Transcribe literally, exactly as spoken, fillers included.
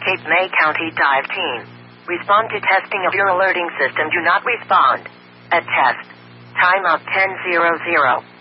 Cape May County Dive Team. Respond to testing of your alerting system. Do not respond. At test. Timeout ten zero zero.